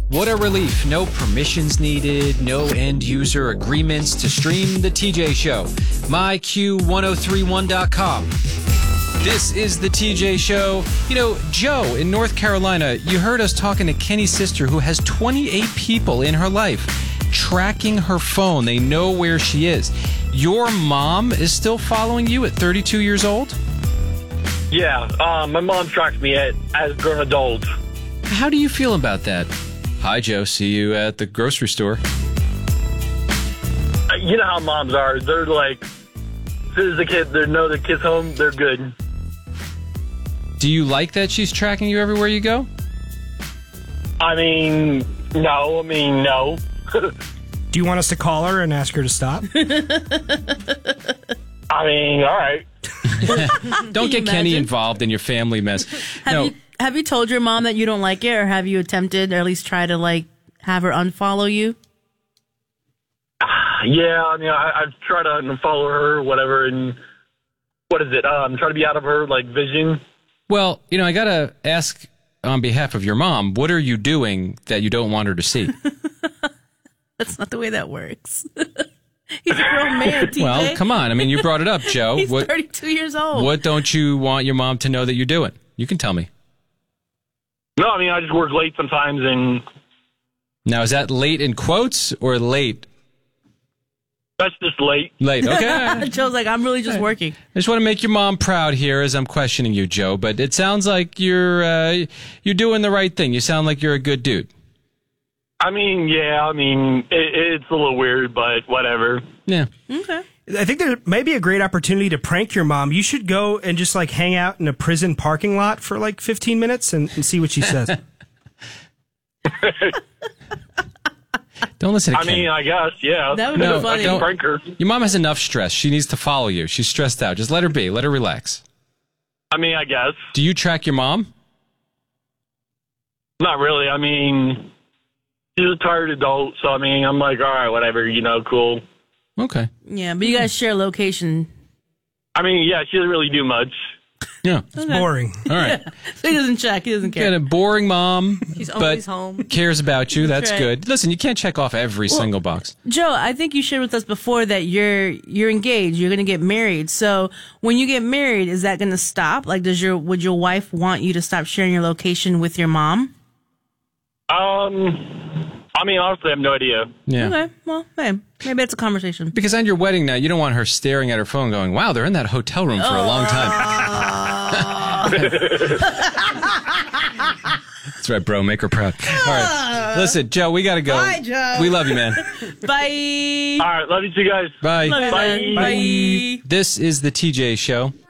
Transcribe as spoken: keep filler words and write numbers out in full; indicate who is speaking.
Speaker 1: What a relief. No permissions needed, no end user agreements to stream the T J Show. my q ten thirty-one dot com. This is the T J Show. You know, Joe, in North Carolina, you heard us talking to Kenny's sister who has twenty-eight people in her life tracking her phone. They know where she is. Your mom is still following you at thirty-two years old?
Speaker 2: Yeah, um, my mom tracks me at, as a grown adult.
Speaker 1: How do you feel about that? Hi, Joe. See you at the grocery store.
Speaker 2: Uh, You know how moms are. They're like, as soon as the kid, they know the kid's home, they're good.
Speaker 1: Do you like that she's tracking you everywhere you go?
Speaker 2: I mean, no. I mean, no.
Speaker 3: Do you want us to call her and ask her to stop?
Speaker 2: I mean, all right.
Speaker 1: Don't get
Speaker 4: you
Speaker 1: Kenny
Speaker 4: imagine?
Speaker 1: involved in your family mess.
Speaker 4: Have
Speaker 1: No,
Speaker 4: you have you told your mom that you don't like it, or have you attempted, or at least try to like have her unfollow you?
Speaker 2: Yeah, I mean, I, I've tried to unfollow her, whatever, and what is it? Um, try to be out of her, like, vision.
Speaker 1: well, you know, I got to ask on behalf of your mom, what are you doing that you don't want her to see?
Speaker 4: That's not the way that works. He's a grown man, T J.
Speaker 1: Well, come on. I mean, you brought it up, Joe.
Speaker 4: He's
Speaker 1: what,
Speaker 4: thirty-two years old.
Speaker 1: what don't you want your mom to know that you're doing? You can tell me.
Speaker 2: No, I mean, I just work late sometimes, and
Speaker 1: Now, is that late in quotes or late?
Speaker 2: that's just late.
Speaker 1: Late. Okay.
Speaker 4: Joe's like, I'm really just working.
Speaker 1: I just want to make your mom proud here as I'm questioning you, Joe. But it sounds like you're uh, you're doing the right thing. You sound like you're a good dude.
Speaker 2: I mean, yeah, I mean, it, it's a little weird, but whatever.
Speaker 1: Yeah.
Speaker 4: Okay.
Speaker 3: I think there may be a great opportunity to prank your mom. You should go and just like hang out in a prison parking lot for like fifteen minutes and, and see what she says.
Speaker 1: Don't listen to
Speaker 2: I
Speaker 1: Kenny.
Speaker 2: mean, I guess, yeah.
Speaker 4: That would
Speaker 1: No,
Speaker 4: be funny.
Speaker 2: I can prank her.
Speaker 1: Your mom has enough stress. She needs to follow you. She's stressed out. Just let her be. Let her relax.
Speaker 2: I mean, I guess.
Speaker 1: Do you track your mom?
Speaker 2: Not really. I mean, she's a tired adult, so I mean, I'm like, all right, whatever, you know, cool.
Speaker 1: Okay.
Speaker 4: Yeah, but you guys share location.
Speaker 2: I mean, yeah, she doesn't really do much.
Speaker 1: Yeah.
Speaker 3: It's boring.
Speaker 1: All right.
Speaker 4: So he doesn't check. He doesn't
Speaker 1: Got
Speaker 4: care.
Speaker 1: a boring mom,
Speaker 4: He's
Speaker 1: but
Speaker 4: always home.
Speaker 1: cares about you. That's
Speaker 4: right.
Speaker 1: good. Listen, you can't check off every single box.
Speaker 4: Joe, I think you shared with us before that you're you're engaged. You're going to get married. So when you get married, is that going to stop? Like, does your would your wife want you to stop sharing your location with your mom?
Speaker 2: Um, I mean, honestly, I have no idea.
Speaker 1: Yeah.
Speaker 4: Okay. Well, hey, maybe that's a conversation.
Speaker 1: Because on your wedding night, you don't want her staring at her phone going, wow, they're in that hotel room for a long time. That's right, bro. Make her proud. All right. Listen, Joe, we got to go.
Speaker 4: Bye, Joe.
Speaker 1: We love you, man.
Speaker 4: Bye.
Speaker 2: All right, love you two guys.
Speaker 1: Bye.
Speaker 4: Love you, man.
Speaker 2: Bye.
Speaker 4: Bye.
Speaker 1: This is the T J Show.